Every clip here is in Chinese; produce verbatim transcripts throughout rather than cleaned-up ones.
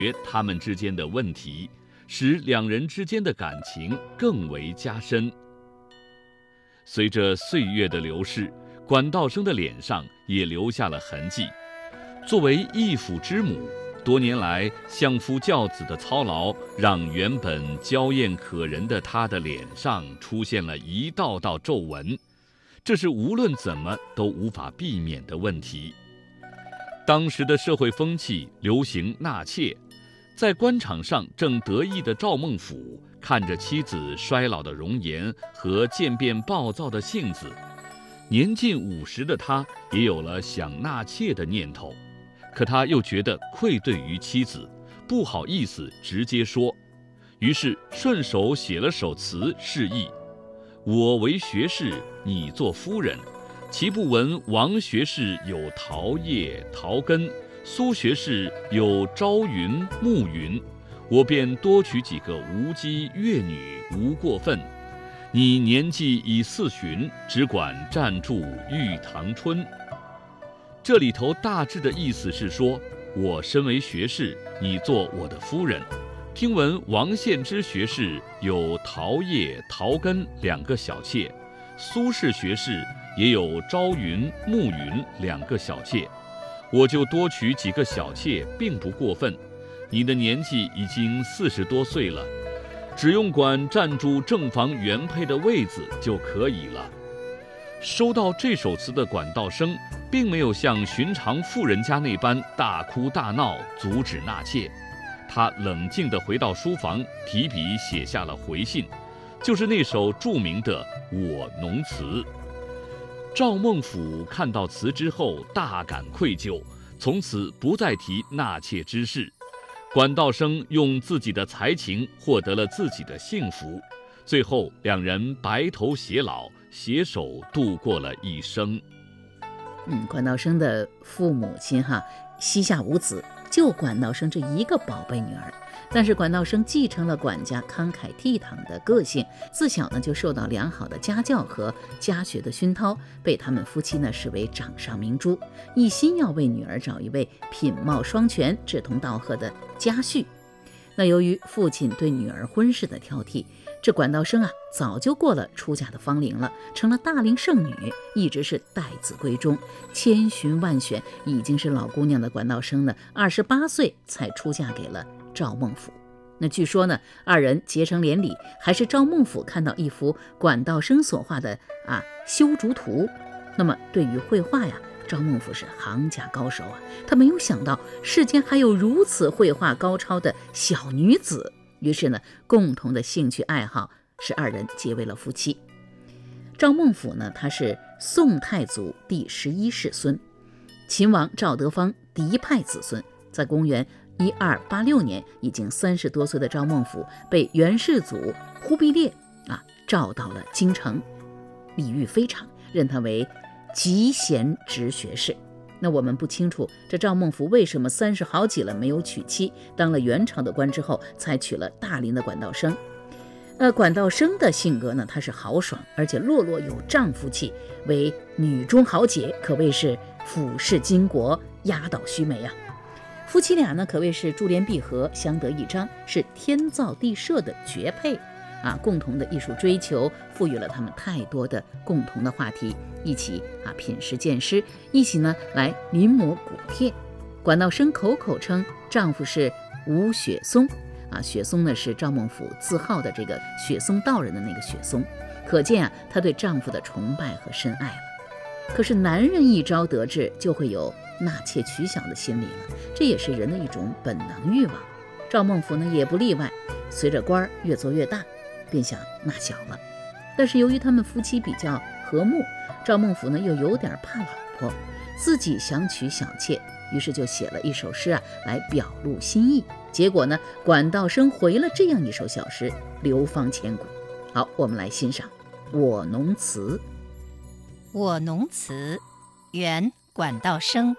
决他们之间的问题，使两人之间的感情更为加深。随着岁月的流逝，管道生的脸上也留下了痕迹。作为义父之母，多年来相夫教子的操劳，让原本娇艳可人的她的脸上出现了一道道皱纹，这是无论怎么都无法避免的问题。当时的社会风气流行纳妾，在官场上正得意的赵孟俯看着妻子衰老的容颜和渐变暴躁的性子，年近五十的他也有了想纳妾的念头，可他又觉得愧对于妻子，不好意思直接说，于是顺手写了首词示意：我为学士，你做夫人，岂不闻王学士有桃叶桃根，苏学士有朝云暮云，我便多娶几个无姬越女，无过分。你年纪已四旬，只管暂住玉堂春。这里头大致的意思是说，我身为学士，你做我的夫人。听闻王献之学士有桃叶桃根两个小妾，苏轼学士也有朝云暮云两个小妾，我就多娶几个小妾，并不过分。你的年纪已经四十多岁了，只用管占住正房原配的位子就可以了。收到这首词的管道生，并没有像寻常富人家那般大哭大闹阻止纳妾，他冷静地回到书房，提笔写下了回信，就是那首著名的《我农词》。赵孟俯看到词之后大感愧疚，从此不再提纳妾之事。管道生用自己的才情获得了自己的幸福，最后两人白头偕老，携手度过了一生。 嗯，管道生的父母亲哈膝下无子，就管道生这一个宝贝女儿。但是管道生继承了管家慷慨倜傥的个性，自小呢就受到良好的家教和家学的熏陶，被他们夫妻呢视为掌上明珠，一心要为女儿找一位品貌双全、志同道合的家婿。那由于父亲对女儿婚事的挑剔，这管道生啊早就过了出嫁的芳龄了，成了大龄剩女，一直是待字闺中，千寻万选，已经是老姑娘的管道生呢，二十八岁才出嫁给了赵孟俯。那据说呢，二人结成连理，还是赵孟俯看到一幅管道生所画的啊修竹图。那么对于绘画呀，赵孟俯是行家高手啊，他没有想到世间还有如此绘画高超的小女子。于是呢，共同的兴趣爱好使二人结为了夫妻。赵孟俯呢，他是宋太祖第十一世孙，秦王赵德芳嫡派子孙。在公元一二八六年，已经三十多岁的赵孟俯被元世祖忽必烈啊召到了京城，礼遇非常，任他为集贤直学士。那我们不清楚这赵孟俯为什么三十好几了没有娶妻，当了元朝的官之后才娶了大龄的管道生。呃，管道生的性格呢，她是豪爽，而且落落有丈夫气，为女中豪杰，可谓是俯视巾帼，压倒须眉啊。夫妻俩呢，可谓是珠联璧合，相得益彰，是天造地设的绝配啊！共同的艺术追求赋予了他们太多的共同的话题，一起啊品诗鉴诗，一起呢来临摹古帖。管道生口口称丈夫是吴雪松啊，雪松呢是赵孟俯自号的这个雪松道人的那个雪松，可见啊她对丈夫的崇拜和深爱了。可是男人一朝得志，就会有纳妾取小的心理了，这也是人的一种本能欲望。赵孟俯呢也不例外，随着官儿越做越大，便想纳小了。但是由于他们夫妻比较和睦，赵孟俯呢又有点怕老婆，自己想娶小妾，于是就写了一首诗啊来表露心意。结果呢，管道生回了这样一首小诗，流芳千古。好，我们来欣赏《我农词》。 我农词，元管道生。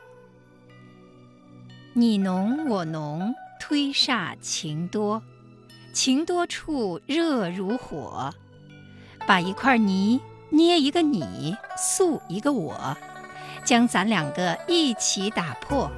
你侬我侬，推煞情多，情多处热如火。把一块泥捏一个你，塑一个我，将咱两个一起打破，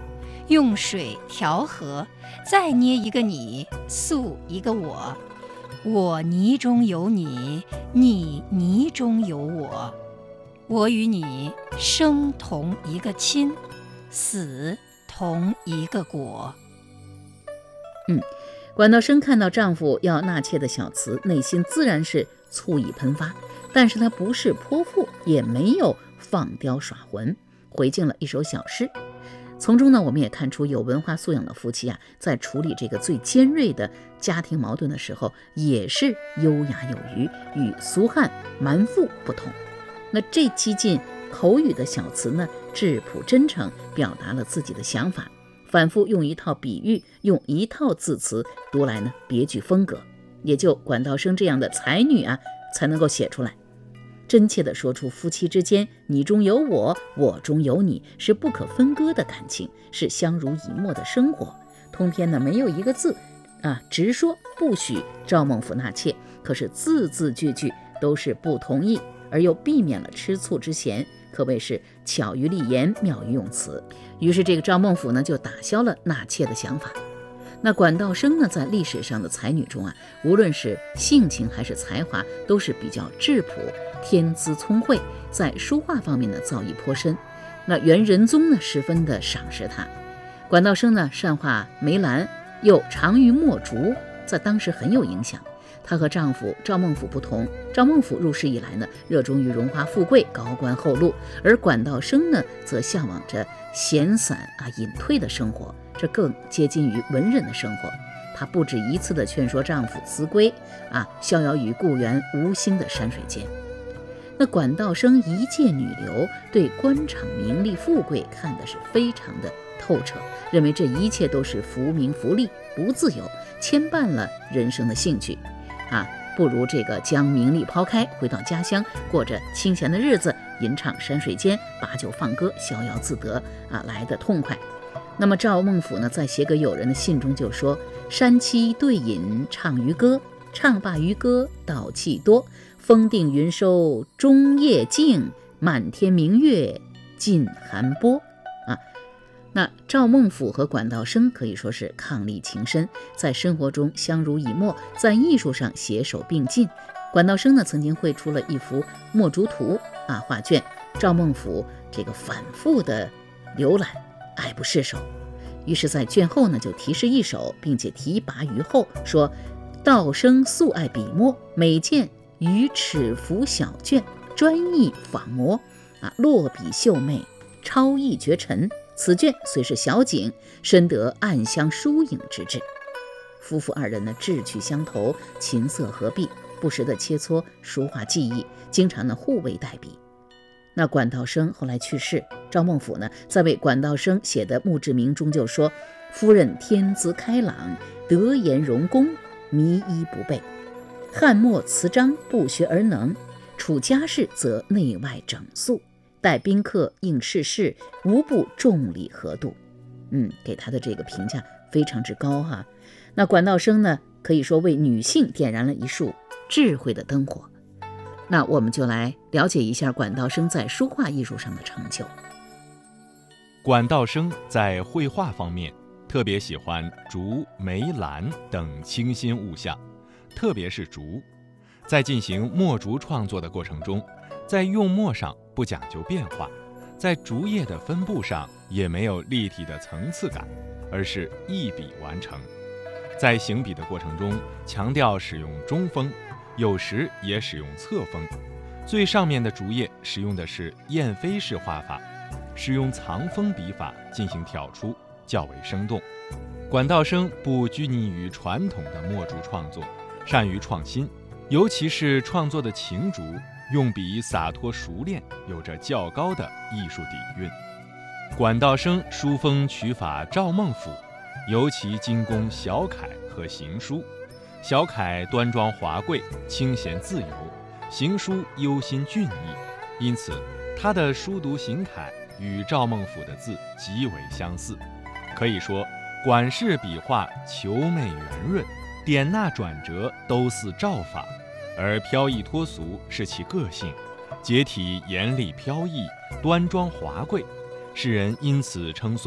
用水调和，再捏一个你，塑一个我。我泥中有你，你泥中有我。我与你生同一个亲，死同一个果。 嗯，管道生看到丈夫要纳妾的小词，内心自然是醋意喷发，但是他不是泼妇，也没有放刁耍浑，回敬了一首小诗。从中呢，我们也看出有文化素养的夫妻啊，在处理这个最尖锐的家庭矛盾的时候，也是优雅有余，与俗汉蛮妇不同。那这激进口语的小词呢，质朴真诚，表达了自己的想法，反复用一套比喻，用一套字词，读来呢别具风格，也就管道生这样的才女啊，才能够写出来。真切地说出夫妻之间你中有我，我中有你，是不可分割的感情，是相濡以沫的生活。通篇呢没有一个字啊直说不许赵孟俯纳妾，可是字字句句都是不同意，而又避免了吃醋之嫌，可谓是巧于立言，妙于用词。于是这个赵孟俯呢就打消了纳妾的想法。那管道生呢，在历史上的才女中啊，无论是性情还是才华，都是比较质朴，天资聪慧，在书画方面呢造诣颇深。那元仁宗呢十分的赏识她。管道生呢善画梅兰，又长于墨竹，在当时很有影响。她和丈夫赵孟俯不同，赵孟俯入仕以来呢，热衷于荣华富贵、高官厚禄，而管道生呢，则向往着闲散啊隐退的生活，这更接近于文人的生活。她不止一次地劝说丈夫辞归啊，逍遥于故园无心的山水间。那管道生一介女流，对官场名利富贵看的是非常的透彻，认为这一切都是浮名浮利，不自由，牵绊了人生的兴趣啊，不如这个将名利抛开，回到家乡，过着清闲的日子，吟唱山水间，把酒放歌，逍遥自得啊，来得痛快。那么赵孟俯呢，在写给友人的信中就说：山妻对饮唱渔歌，唱罢渔歌道气多，风定云收中夜静，满天明月尽寒波啊。那赵孟俯和管道生可以说是伉俪情深，在生活中相濡以沫，在艺术上携手并进。管道生呢，曾经绘出了一幅墨竹图啊画卷，赵孟俯这个反复的浏览，爱不释手。于是在卷后呢，就题诗一首，并且题跋于后，说：道生素爱笔墨，每见于尺幅小卷，专意仿摹啊，落笔秀媚，超逸绝尘。此卷虽是小景，深得暗香疏影之志。夫妇二人呢，志趣相投，琴瑟合璧，不时的切磋书画技艺，经常呢互为代笔。那管道生后来去世，赵孟俯呢，在为管道生写的墓志铭中就说：夫人天资开朗，德言容功，迷医不备，翰墨词章不学而能，处家事则内外整肃，待宾客应世事，无不重礼合度。嗯，给他的这个评价非常之高哈。那管道生呢，可以说为女性点燃了一束智慧的灯火。那我们就来了解一下管道生在书画艺术上的成就。 管道生在绘画方面特别喜欢竹、梅、兰等清新物象，特别是竹。在进行墨竹创作的过程中，在用墨上不讲究变化，在竹叶的分布上也没有立体的层次感，而是一笔完成。在行笔的过程中，强调使用中锋，有时也使用侧锋。最上面的竹叶使用的是燕飞式画法，使用藏锋笔法进行挑出，较为生动。管道生不拘泥于传统的墨竹创作，善于创新，尤其是创作的情竹，用笔洒脱熟练，有着较高的艺术底蕴。管道生书风取法赵孟俯，尤其精工小楷和行书。小楷端庄华贵，清闲自由；行书忧心俊逸，因此他的书读行楷与赵孟俯的字极为相似。可以说，管氏笔画遒媚圆润，点捺转折都似赵法，而飘逸脱俗是其个性，结体严厉飘逸，端庄华贵，世人因此称颂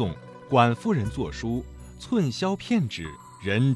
管夫人作书，寸削片纸，人